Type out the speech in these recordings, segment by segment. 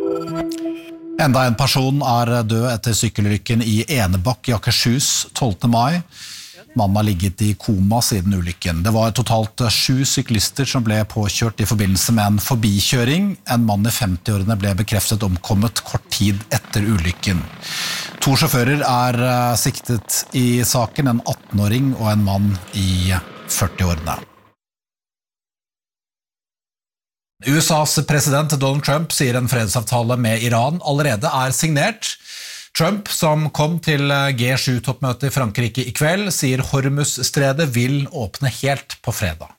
Enda en person død etter sykkelulykken i Enebakk i Akershus 12. mai. Mannen har ligget i koma siden ulykken. Det var totalt 7 syklister som ble påkjørt i forbindelse med en forbikjøring. En mann i 50-årene ble bekreftet omkommet kort tid etter ulykken. 2 sjåfører siktet i saken, en 18-åring og en mann i 40-årene. USAs president Donald Trump sier en fredsavtale med Iran allerede signert. Trump, som kom til G7-toppmøtet i Frankrike i kveld, sier Hormuz-stredet vil åpne helt på fredag.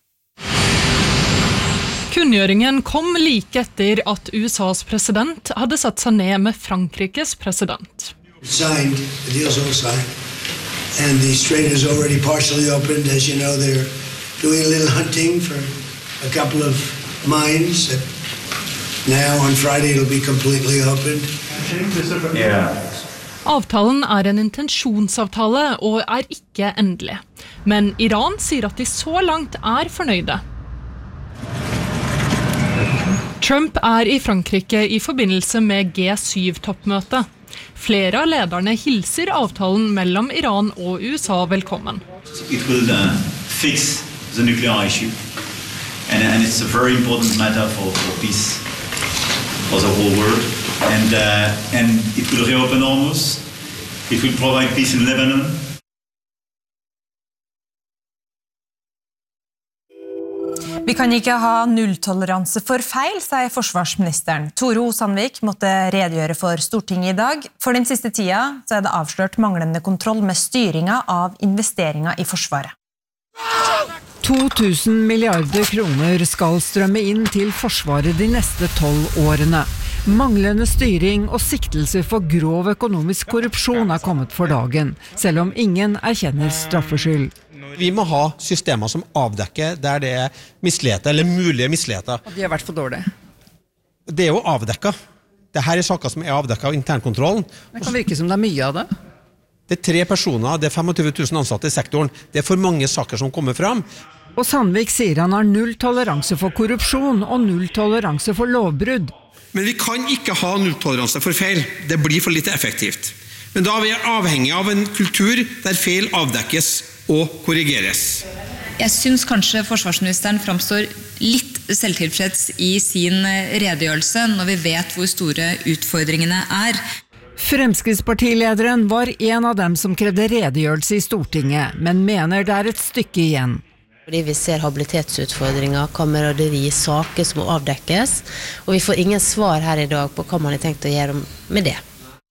Kunngjøringen kom like etter at USAs president hadde satt seg ned med Frankrikes president. Signed, the deal's all signed, and the strait is already partially opened. As you know, they're doing a little hunting for a couple of mines that now on Friday it'll be completely opened. Yeah. Avtalen en intensjonsavtale og ikke endelig. Men Iran sier at de så langt fornøyde. Trump i Frankrike i forbindelse med G7-toppmøtet. Flere av lederne hilser avtalen mellom Iran og USA velkommen. It will fix the nuclear issue. And it's a very important matter for peace for the whole world. And it will reopen Hormuz. It will provide peace in Lebanon. Vi kan ikke ha nulltoleranse for feil, sier forsvarsministeren. Tore O. Sandvik måtte redegjøre for Stortinget i dag. For den siste tida så det avslørt manglende kontroll med styringen av investeringer i Forsvaret. 2000 milliarder kroner skal strømme inn til Forsvaret de neste 12 årene. Manglende styring og siktelser for grov økonomisk korrupsjon kommet for dagen, selv om ingen erkjenner straffskyld. Vi må ha systemer som avdekker der det misligheter eller mulige misligheter. De har vært for dårlige. Det jo avdekket. Dette saker som avdekket av internkontrollen. Det kan virke som det mye av det. Det 3 personer, det 25 000 ansatte i sektoren. Det for mange saker som kommer fram. Og Sandvik sier han har null toleranse for korrupsjon og null toleranse for lovbrudd. Men vi kan ikke ha nulltoleranse for feil. Det blir for lite effektivt. Men da vi avhengig av en kultur der feil avdekkes og korrigeres. Jeg synes kanskje forsvarsministeren framstår litt selvtilfreds i sin redegjørelse når vi vet hvor store utfordringene Fremskrittspartilederen var en av dem som krevde redegjørelse i Stortinget, men mener det et stykke igjen. Fordi vi ser habilitetsutfordringer, kameraderi, saker som må avdekkes, og vi får ingen svar her i dag på hva man har tenkt å gjøre med det.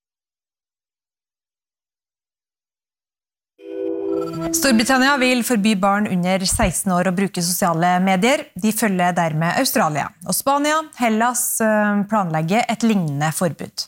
Storbritannia vil forby barn under 16 år å bruke sosiale medier. De følger dermed Australia. Og Spania, Hellas planlegger et lignende forbud.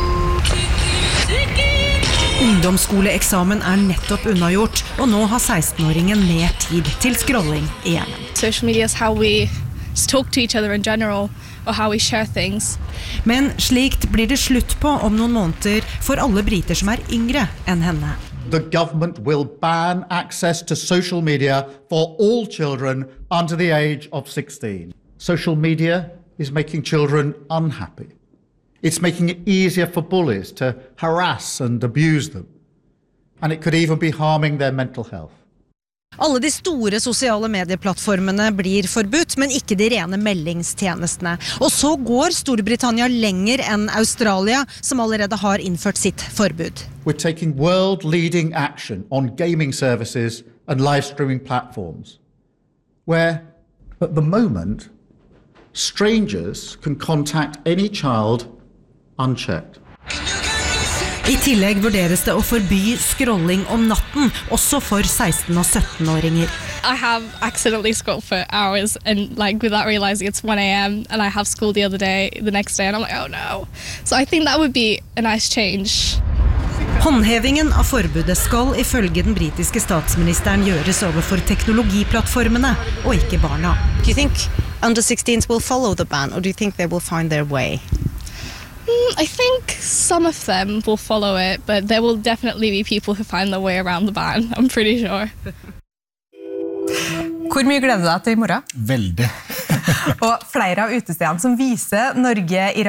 Ungdomsskoleeksamen nettopp unnagjort, og nå har 16-åringen mer tid til scrolling igjen. Social media is how we talk to each other in general, or how we share things. Men slikt blir det slutt på om noen måneder for alle briter som yngre enn henne. The government will ban access to social media for all children under the age of 16. Social media is making children unhappy. It's making it easier for bullies to harass and abuse them. And it could even be harming their mental health. Alle de store sosiale medieplattformene blir forbudt, men ikke de rene meldingstjenestene. Og så går Storbritannia lenger enn Australia, som allerede har innført sitt forbud. We're taking world-leading action on gaming services and live-streaming platforms, where, at the moment, strangers can contact any child unchecked. I tillegg vurderes det å forby scrolling om natten, også for 16- og 17-åringer. I have accidentally scrolled for hours and without realizing it's 1 a.m. and I have school the next day and I'm like, oh no. So I think that would be a nice change. Håndhevingen av forbudet skal ifølge den britiske statsministeren gjøres overfor teknologiplattformene og ikke barna. Do you think under 16s will follow the ban or do you think they will find their way? I think some of them will follow it, but there will definitely be people who find their way around the ban, I'm pretty sure. Hvor mye gleder du deg til i morgen? Veldig. Og flere av utestedene som viser Norge i